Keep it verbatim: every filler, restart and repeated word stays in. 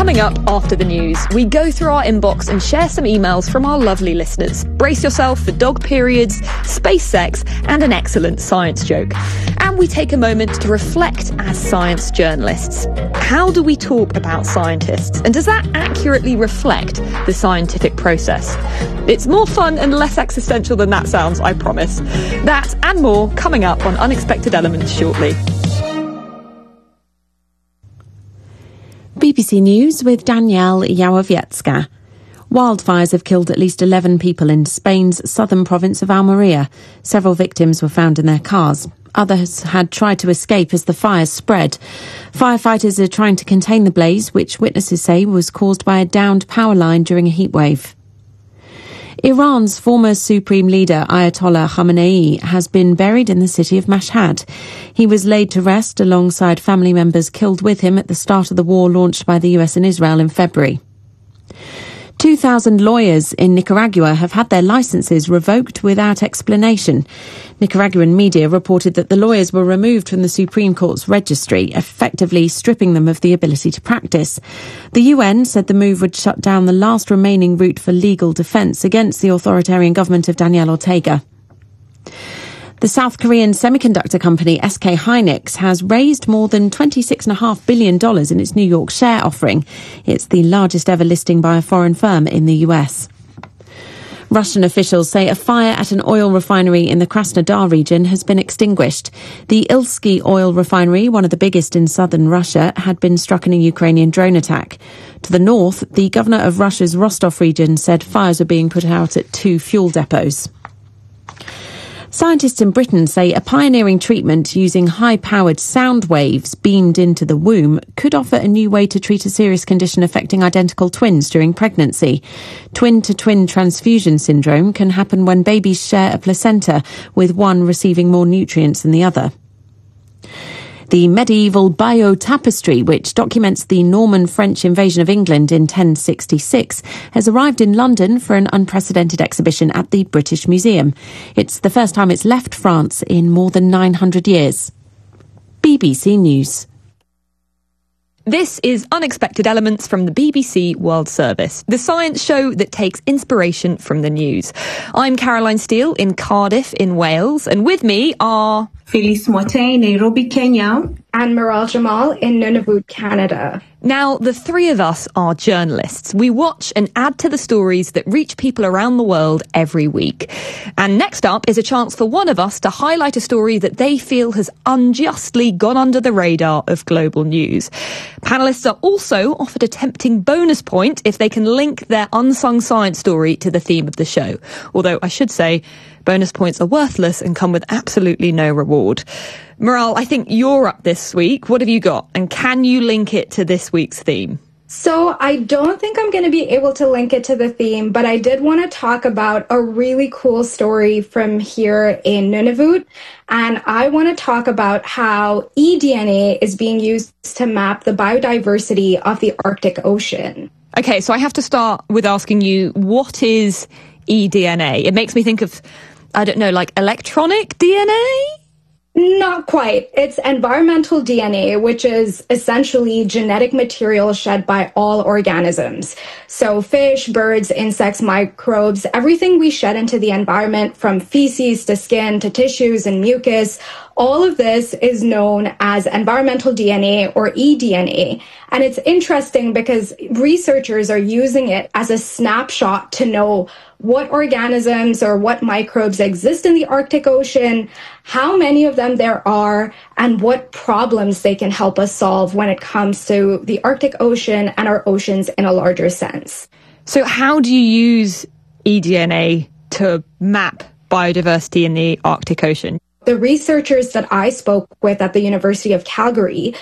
Coming up after the news, we go through our inbox and share some emails from our lovely listeners. Brace yourself for dog periods, space sex, and an excellent science joke. And we take a moment to reflect as science journalists. How do we talk about scientists? And does that accurately reflect the scientific process? It's more fun and less existential than that sounds, I promise. That and more coming up on Unexpected Elements shortly. B B C News with Danielle Yałowiecka. Wildfires have killed at least eleven people in Spain's southern province of Almería. Several victims were found in their cars. Others had tried to escape as the fires spread. Firefighters are trying to contain the blaze, which witnesses say was caused by a downed power line during a heatwave. Iran's former supreme leader Ayatollah Khamenei has been buried in the city of Mashhad. He was laid to rest alongside family members killed with him at the start of the war launched by the U S and Israel in February. two thousand lawyers in Nicaragua have had their licences revoked without explanation. Nicaraguan media reported that the lawyers were removed from the Supreme Court's registry, effectively stripping them of the ability to practice. The U N said the move would shut down the last remaining route for legal defence against the authoritarian government of Daniel Ortega. The South Korean semiconductor company S K Hynix has raised more than twenty-six point five billion dollars in its New York share offering. It's the largest ever listing by a foreign firm in the U S. Russian officials say a fire at an oil refinery in the Krasnodar region has been extinguished. The Ilsky oil refinery, one of the biggest in southern Russia, had been struck in a Ukrainian drone attack. To the north, the governor of Russia's Rostov region said fires were being put out at two fuel depots. Scientists in Britain say a pioneering treatment using high-powered sound waves beamed into the womb could offer a new way to treat a serious condition affecting identical twins during pregnancy. Twin-to-twin transfusion syndrome can happen when babies share a placenta, with one receiving more nutrients than the other. The medieval Bayeux Tapestry, which documents the Norman French invasion of England in ten sixty-six, has arrived in London for an unprecedented exhibition at the British Museum. It's the first time it's left France in more than nine hundred years. B B C News. This is Unexpected Elements from the B B C World Service, the science show that takes inspiration from the news. I'm Caroline Steele in Cardiff in Wales, and with me are Phyllis Mote, Nairobi, Kenya, and Miral Jamal in Nunavut, Canada. Now, the three of us are journalists. We watch and add to the stories that reach people around the world every week. And next up is a chance for one of us to highlight a story that they feel has unjustly gone under the radar of global news. Panellists are also offered a tempting bonus point if they can link their unsung science story to the theme of the show. Although I should say, bonus points are worthless and come with absolutely no reward. Miral, I think you're up this week. What have you got? And can you link it to this week's theme? So I don't think I'm going to be able to link it to the theme, but I did want to talk about a really cool story from here in Nunavut. And I want to talk about how eDNA is being used to map the biodiversity of the Arctic Ocean. Okay, so I have to start with asking you, what is eDNA? It makes me think of, I don't know, like electronic D N A? Not quite. It's environmental D N A, which is essentially genetic material shed by all organisms. So fish, birds, insects, microbes, everything we shed into the environment, from feces to skin to tissues and mucus, all of this is known as environmental D N A or eDNA. And it's interesting because researchers are using it as a snapshot to know what organisms or what microbes exist in the Arctic Ocean, how many of them there are, and what problems they can help us solve when it comes to the Arctic Ocean and our oceans in a larger sense. So how do you use eDNA to map biodiversity in the Arctic Ocean? The researchers that I spoke with at the University of Calgary